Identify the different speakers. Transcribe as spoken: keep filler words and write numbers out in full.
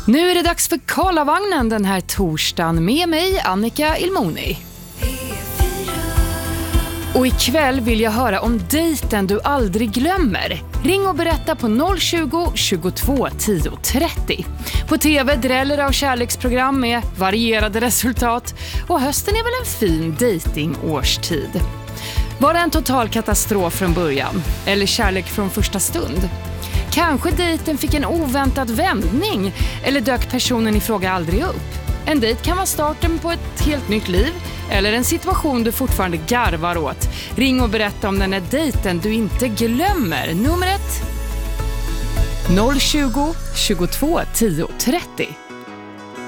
Speaker 1: Nu är det dags för Karlavagnen den här torsdagen med mig, Annika Ilmoni. Och ikväll vill jag höra om dejten du aldrig glömmer. Ring och berätta på noll tjugo, tjugotvå, tio, trettio. På tv dräller av kärleksprogram med varierade resultat. Och hösten är väl en fin dejtingårstid. Var det en total katastrof från början? Eller kärlek från första stund? Kanske dejten fick en oväntad vändning, eller dök personen i fråga aldrig upp. En dejt kan vara starten på ett helt nytt liv, eller en situation du fortfarande garvar åt. Ring och berätta om den här dejten du inte glömmer. Numret noll tjugo, tjugotvå, tio, trettio.